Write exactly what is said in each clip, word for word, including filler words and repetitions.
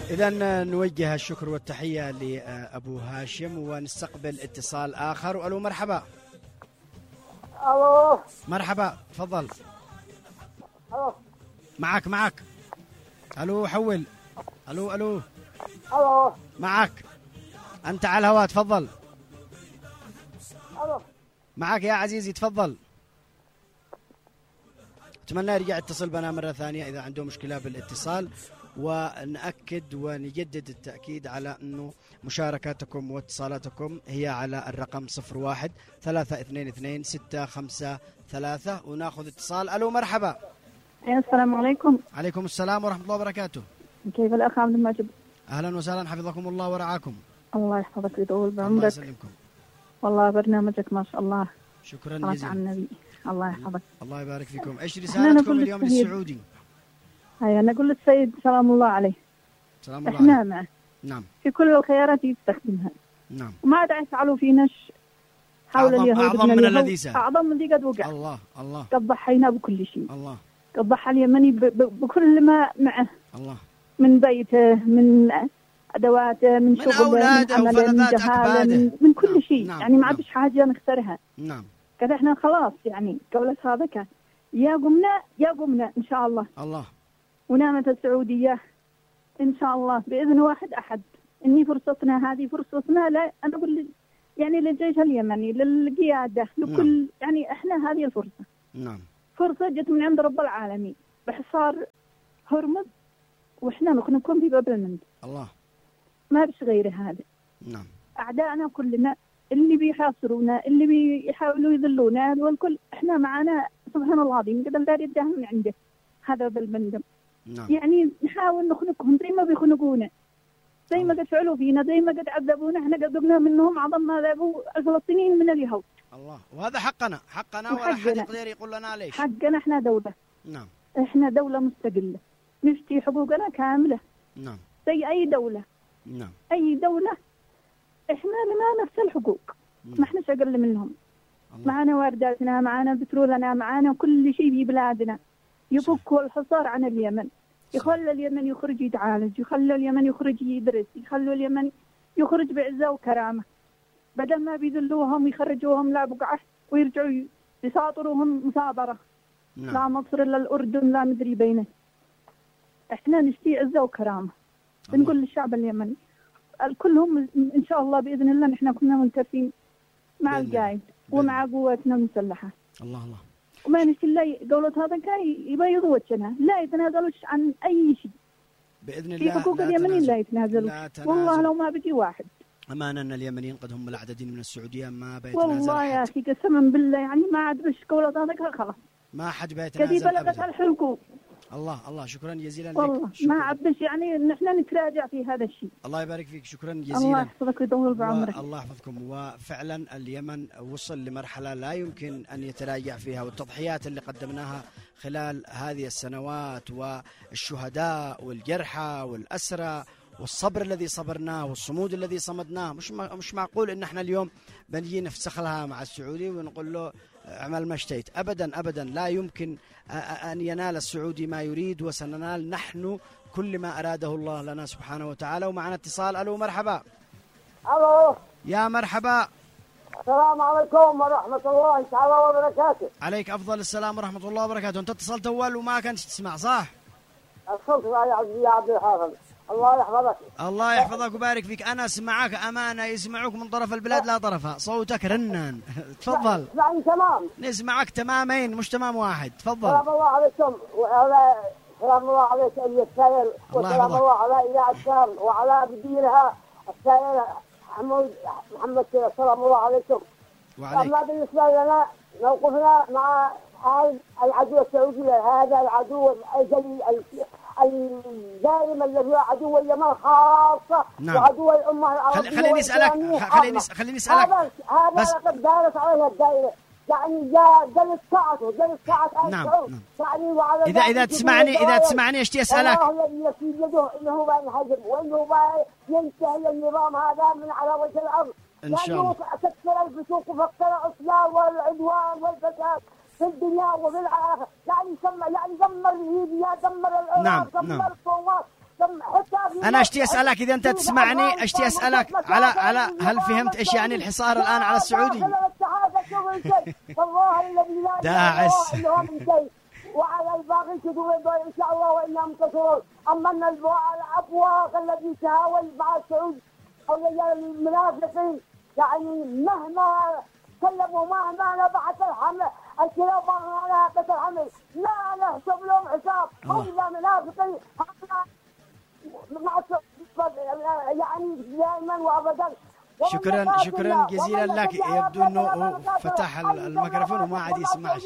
إذا نوجه الشكر والتحية لأبو هاشم ونستقبل اتصال آخر. ألو مرحبا. الو مرحبا تفضل. الو معك معك. ألو حول. ألو ألو الو معك أنت على الهواء تفضل. الو معك يا عزيزي تفضل. أتمنى يرجع يتصل بنا مرة ثانية إذا عنده مشكلة بالاتصال، ونأكد ونجدد التأكيد على أنه مشاركاتكم واتصالاتكم هي على الرقم صفر واحد ثلاثة اثنين اثنين ستة خمسة ثلاثة. وناخذ اتصال. ألو مرحبا. السلام عليكم. عليكم السلام ورحمة الله وبركاته. كيف الأخ عبد المجيد؟ أهلا وسهلا حفظكم الله ورعاكم. الله يحفظك ويطول بعمرك. الله يسلمكم. والله برنامجك ما شاء الله. شكرا جزيلا. على النبي. الله يحفظك. الله يبارك فيكم. ايش رسالتكم اليوم للسعودي؟ هيا نقول للسيد سلام الله عليه. سلام الله احنا عليه. معه. نعم. في كل الخيارات يستخدمها. نعم. وما عاد يفعلوا فينا حول أعظم اليهود. أعظم من الذي سأل. أعظم من ذي قد وقع. الله الله. قد ضحينا بكل شيء. الله. قد ضحى اليمني بكل ما معه. الله. من بيته، من أدواته، من شغله، من عمله، من جهاله، من, من كل نعم. شيء. نعم. يعني ما نعم. عادش حاجة نختارها. نعم. كذا احنا خلاص يعني قولة صادقة يا قمنا يا قمنا إن شاء الله. الله. ونامت السعودية إن شاء الله بإذن واحد أحد. إني فرصتنا هذه فرصتنا. لا أنا أقول يعني للجيش اليمني، للقيادة، لكل نعم. يعني إحنا هذه الفرصة. نعم. فرصة جت من عند رب العالمين بحصار هرمز، وإحنا نكون في باب المند. الله. ما بش غير هذا. نعم. أعدائنا كلنا اللي بيحاصرونا، اللي بيحاولوا يذلونا، والكل إحنا معنا سبحان الله العظيم قد الله يدهم من عنده هذا بالمندم. نعم. يعني نحاول نخنقهم زي ما بيخنقونا، زي ما قد فعلوا فينا، زي ما قد عذبونا. احنا قد ذقنا منهم عظم ما ذابوا الفلسطينيين من اليهود. الله. وهذا حقنا حقنا ولا حد يقدر يقول لنا ليش. حقنا احنا دولة. نعم. احنا دولة مستقلة نشتي حقوقنا كاملة. نعم. زي أي دولة. نعم. أي دولة احنا لنا نفس الحقوق. نعم. ما احناش أقل منهم. الله. معنا وارداتنا، معنا بترولنا، معنا كل شيء في بلادنا. يفكوا الحصار عن اليمن، يخلوا اليمن يخرج يتعالج، يخلوا اليمن يخرج يدرس، يخلوا اليمن يخرج بعزة وكرامة، بدل ما بيذلوهم يخرجوهم لا بقعة ويرجعوا يساطروهم مصادرة. نعم. لا مصر لا الأردن لا مدري بينه. احنا نشتي عزة وكرامة. بنقول للشعب اليمني كلهم إن شاء الله بإذن الله نحن كنا منكفين مع القائد ومع قواتنا المسلحة. الله الله. وما نشتي الله قولة هذا كاي يبيضوا وجهنا، لا يتنازلوش عن أي شيء بإذن الله. في حقوق اليمنيين لا يتنازلوا. والله لو ما بقي واحد. أمانا أن اليمنيين قد هم العددين من السعودية ما بيتنازل. والله يا أخي قسما بالله يعني ما عاد بش قولة هذا خلاص. ما حد بيتنازل. كذي بلغت الحقوق. الله الله. شكرا جزيلا لك. والله ما عبش يعني نحن نتراجع في هذا الشيء. الله يبارك فيك. شكرا جزيلا. الله يحفظك ويطول بعمرك. الله يحفظكم. وفعلا اليمن وصل لمرحلة لا يمكن أن يتراجع فيها، والتضحيات اللي قدمناها خلال هذه السنوات والشهداء والجرحى والأسرى والصبر الذي صبرناه والصمود الذي صمدناه، مش مش معقول ان احنا اليوم بنجي نفسخ لها مع السعودي ونقول له اعمل ما اشتهيت. ابدا ابدا لا يمكن ان ينال السعودي ما يريد، وسننال نحن كل ما اراده الله لنا سبحانه وتعالى. ومعنا اتصال. الو مرحبا. الو يا مرحبا. السلام عليكم ورحمة الله تعالى وبركاته. عليك افضل السلام ورحمة الله وبركاته. انت اتصلت اول وما كنت تسمع صح؟ الصوت يا عبد يا عبد الحافظ. الله يحفظك. الله يحفظك ويبارك فيك. أنا أسمعك أمانة، يسمعوك من طرف البلاد لا طرفها، صوتك رنان. تفضل. اسمعني تمام. نسمعك تمامين مش تمام واحد. تفضل. سلام الله عليكم وعلى سلام الله عليك أيها السائل، وسلام الله على إذاعة الشام وعلى مديرها السائل حمود محمد كذا. سلام الله عليكم. وعليك. أما بالنسبة لنا موقفنا مع هذا العدو السعودي، هذا العدو الأزلي الدائم الذي هو عدو اليمن خاصة. نعم. وعدو الأمة العربية. خليني أسألك خليني خليني أسألك هذا هذا بس لقد دارت عليها الدائرة، يعني جاء جلس ساعته جلس ساعة. نعم. نعم. يعني وعلى إذا إذا تسمعني إذا تسمعني إيش تسألك؟ الله الذي يكفي يده إنه بينهزم وإنه بينتهي النظام هذا من على وجه الأرض. إن شاء الله. تكسر الفسوق وفكر العصيان والعدوان والفساد في الدنيا وفي الآخرة. يعني سمى يعني دمر ليبيا، دمر العراق، نعم. دمر نعم. الصومال، أنا أشتي أسألك إذا أنت تسمعني، أشتي أسألك على على هل فهمت إيش يعني الحصار الآن على السعودي؟ داعس. وعلى الباقي كذوب إن شاء الله وإنا منتصرون. أما أن الأبواق الذي تهاون مع السعود أو المنافقين يعني مهما كلموا مهما نبعث الحمل الكلاب ما ناقة الحمل لا نحسب لهم حساب. هم منافقين يعني دائما وأبدا. شكرا شكرا جزيلا لك. يبدو أنه فتح الميكروفون وما عاد يسمعش.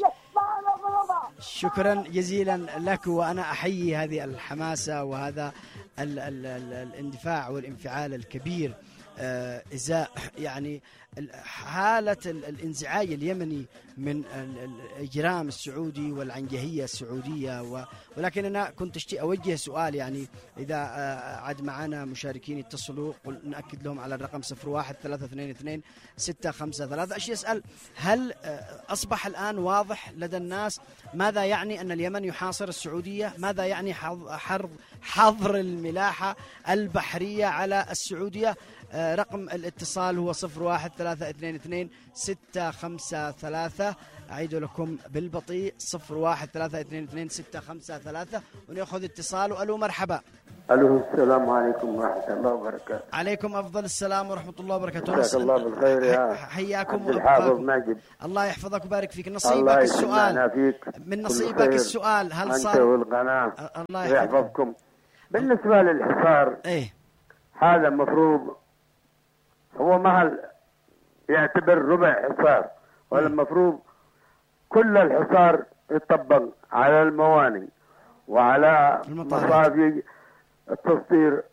شكرا جزيلا لك، وأنا أحيي هذه الحماسة وهذا ال ال ال الاندفاع والانفعال الكبير إزاء يعني حالة الانزعاج اليمني من الإجرام السعودي والعنجهية السعودية. ولكن أنا كنت أشتي أوجه سؤال، يعني إذا عاد معنا مشاركين يتصلوا نأكد لهم على الرقم صفر واحد ثلاثة اثنين اثنين ستة خمسة ثلاثة. أشتي أسأل هل أصبح الآن واضح لدى الناس ماذا يعني أن اليمن يحاصر السعودية؟ ماذا يعني حظر حظر الملاحة البحرية على السعودية؟ رقم الاتصال هو صفر واحد ثلاثة اثنين اثنين ستة خمسة ثلاثة. أعيد لكم بالبطيء صفر واحد ثلاثة اثنين اثنين ستة خمسة ثلاثة ونأخذ اتصال. ألو مرحبا. ألو السلام عليكم ورحمة الله وبركاته. عليكم أفضل السلام ورحمة الله وبركاته. جزاك الله بالخير يا حياكم الحافظ ماجد. الله يحفظك وبارك فيك. نصيبك السؤال فيك. من نصيبك السؤال هل صار أنت والقناة الله يحفظكم. بالنسبة للحصار إيه هذا مفروض هو مهل يعتبر ربع حصار، ولا المفروض كل الحصار يطبق على الموانئ وعلى مصافي التصدير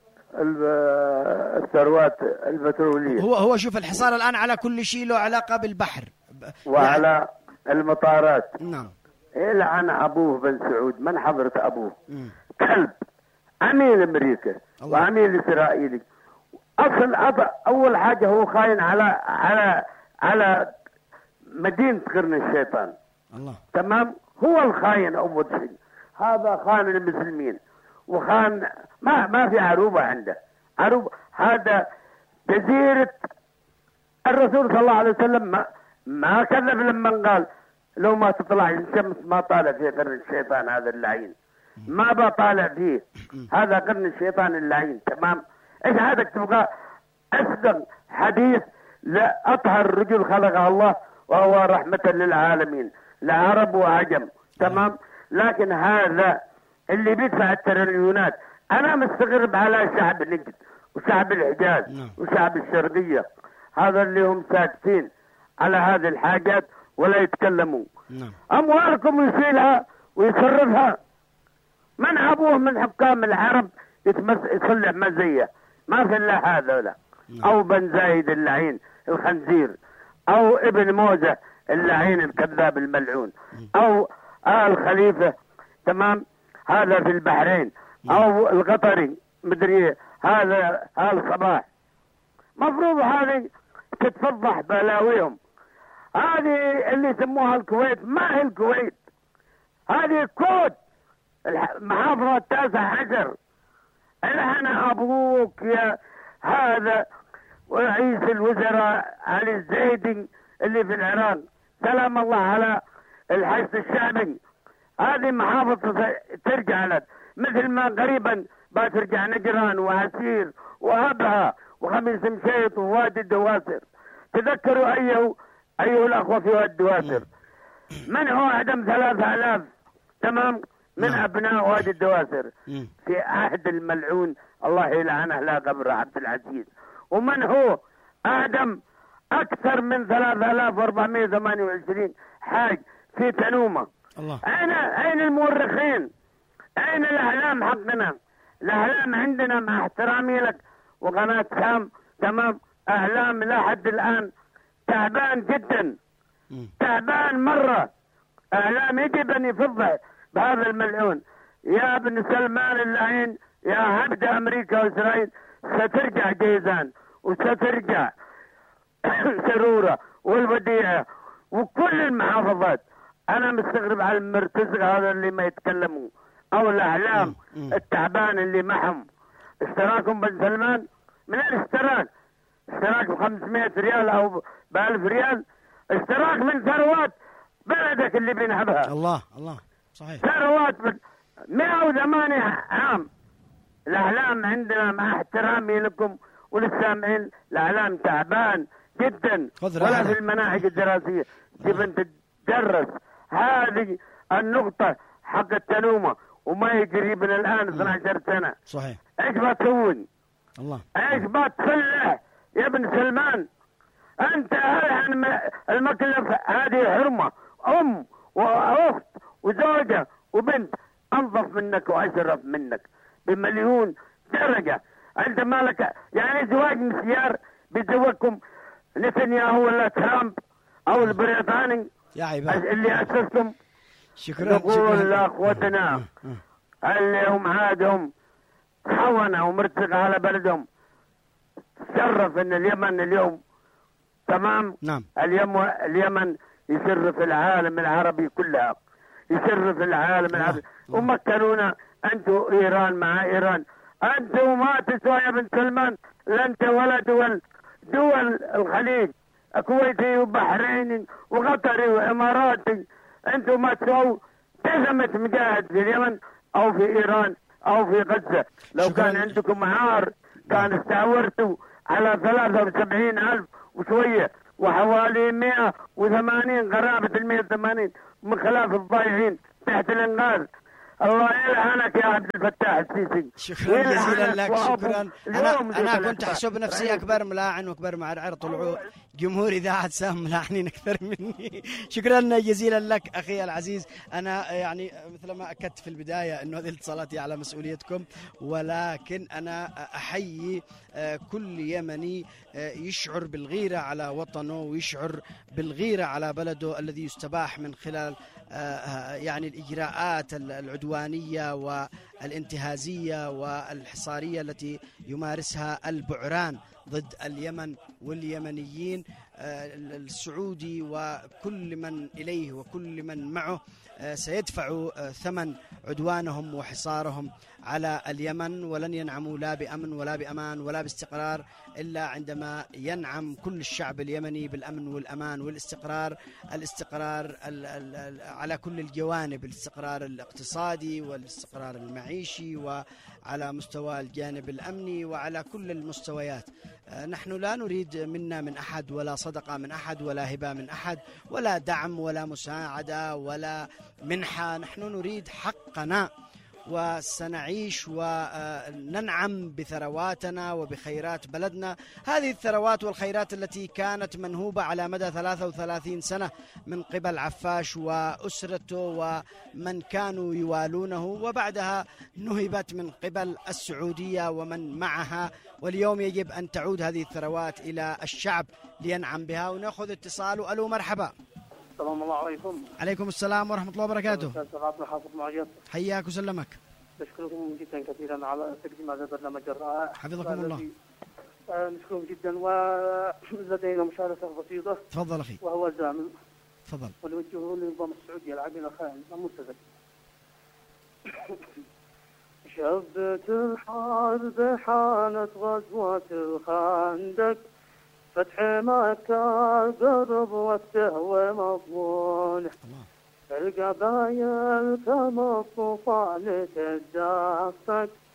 الثروات البترولية. هو هو شوف الحصار الآن على كل شيء له علاقة بالبحر وعلى يعني المطارات. نعم. يلعن أبوه بن سعود، من حضرة أبوه مم. كلب عميل أمريكا الله. وعميل إسرائيلي. أصل أول حاجة هو خاين على على على مدينة قرن الشيطان. الله. تمام. هو الخاين أول شيء. هذا خان المسلمين وخان ما ما في عروبة عنده. عروبة هذا جزيرة الرسول صلى الله عليه وسلم ما ما كذب لما قال لو ما تطلع الشمس ما طالع في قرن الشيطان هذا اللعين. ما بطالع فيه هذا قرن الشيطان اللعين. تمام. ايش هذا تبغى اصدق حديث لا اطهر رجل خلقه الله وهو رحمة للعالمين لا عرب وعجم. تمام. لكن هذا اللي بيدفع التريليونات انا مستغرب على شعب نجد وشعب الحجاز وشعب الشرقية، هذا اللي هم ساكتين على هذه الحاجات ولا يتكلموا. اموالكم يشيلها ويصرفها. من ابوه من حكام العرب يصلح مزيه ما في الا هذا ولا او بن زايد اللعين الخنزير او ابن موزة اللعين الكذاب الملعون او آل خليفة. تمام. هذا في البحرين او القطري مدري هذا آل صباح. مفروض هذه تتفضح بلاويهم. هذه اللي يسموها الكويت ما هي الكويت، هذه كوت المحافظة التاسع عشر. أنا أبوك يا هذا ورئيس الوزراء علي الزيدي اللي في العراق سلام الله على الحشد الشعبي. هذه محافظة ترجع لك مثل ما قريبا بترجع نجران وعسير وأبها وخميس مشيط ووادي الدواسر. تذكروا أيه أيه الأخوة في وادي الدواسر من هو أعدم ثلاثة آلاف تمام من أبناء وادي الدواسر في عهد الملعون الله يلعنه لا قبر عبد العزيز. ومن هو آدم أكثر من ثلاثة آلاف وأربعمائة وثمانية وعشرين حاج في تنومة. الله. أين أين المؤرخين؟ أين الأعلام حقنا؟ الأعلام عندنا مع احترامي لك وقناة سام تمام أعلام لا حد الآن تعبان جدا تعبان مرة. إعلام يجب أن يفضح بهذا الملعون. يا ابن سلمان اللعين يا عبد أمريكا وإسرائيل سترجع جيزان وسترجع سرورة والوديعة وكل المحافظات. أنا مستغرب على المرتزق هذا اللي ما يتكلموا أو الأعلام التعبان اللي معهم اشتراكهم بن سلمان من الاشتراك اشتراك ب خمسمائة ريال او ب ألف ريال، اشتراك من ثروات بلدك اللي بينهبها. الله الله صحيح. ثروات مئة وثمانية عام. الاعلام عندنا مع احترامي لكم وللسامعين الاعلام تعبان جدا، ولا في المناهج الدراسيه كيف انت تدرس هذه النقطه حق التنومه وما يجري من الان اثني عشر سنه. صحيح. ايش بتسوي؟ الله. ايش بتفلح يا ابن سلمان؟ انت الان المكلف هذه حرمه، ام واخت وزوجه وبنت انظف منك واشرف منك بمليون درجه. انت مالك يعني زواج مسيار بيتزوجكم نتنياهو ولا ترامب او البريطاني يا عباد اللي اسستم. شكرا. نقول لاخوتنا اللي هم عادهم خونه ومرتقى على بلدهم، تشرف ان اليمن اليوم تمام. نعم. اليوم اليمن يشرف العالم العربي كلها، يشرف العالم العربي. ومكنونا انتم ايران مع ايران، انتم ما تسوى يا ابن سلمان، لا انت ولا دول دول الخليج كويتي وبحريني وقطري واماراتي، انتم ما تسووا تزمت مجاهد في اليمن او في ايران او في غزه. لو شكراً. كان عندكم عار كان استعورتوا على ثلاثة وسبعين ألف وشويه وحوالي مئة وثمانين قرابه ال مئة وثمانين من خلاف الضايعين تحت الانقاذ. الله يلعنك يا عبد الفتاح السيسي. شكرا جزيلا لك. شكرا. انا انا كنت احسب نفسي اكبر ملاعن واكبر معرعر، طلعوا جمهور اذاعه سام ملاعنين اكثر مني. شكرا جزيلا لك اخي العزيز. انا يعني مثل ما اكدت في البدايه انه هذه الاتصالات على مسؤوليتكم، ولكن انا احيي كل يمني يشعر بالغيره على وطنه ويشعر بالغيره على بلده الذي يستباح من خلال يعني الإجراءات العدوانية والانتهازية والحصارية التي يمارسها البعران ضد اليمن واليمنيين. السعودي وكل من إليه وكل من معه سيدفع ثمن عدوانهم وحصارهم على اليمن، ولن ينعموا لا بأمن ولا بأمان ولا باستقرار إلا عندما ينعم كل الشعب اليمني بالأمن والأمان والاستقرار. الاستقرار على كل الجوانب، الاستقرار الاقتصادي والاستقرار المعيشي وعلى مستوى الجانب الأمني وعلى كل المستويات. نحن لا نريد منا من أحد ولا صدقة من أحد ولا هبة من أحد ولا دعم ولا مساعدة ولا منحة. نحن نريد حقنا، وسنعيش وننعم بثرواتنا وبخيرات بلدنا. هذه الثروات والخيرات التي كانت منهوبة على مدى ثلاثة وثلاثين سنة من قبل عفاش وأسرته ومن كانوا يوالونه، وبعدها نهبت من قبل السعودية ومن معها، واليوم يجب أن تعود هذه الثروات إلى الشعب لينعم بها. ونأخذ اتصال. ألو مرحبا. السلام الله عليكم. عليكم السلام ورحمة الله وبركاته. أستاذ عبد الحافظ معجب. حياك وسلمك. نشكركم جدا كثيرا على تقديم هذا البرنامج الرائع. حفظكم الله. نشكركم جدا، ولدينا مشاركة بسيطة. تفضل أخي. وهو زامن. تفضل. ونوجهه للنظام السعودي العامل الخائن المرتزق. شبت الحرب حانت غزوة الخندق، فتح مكة قرب والتهوى مضمون، القبايل كمصطفى لتدافق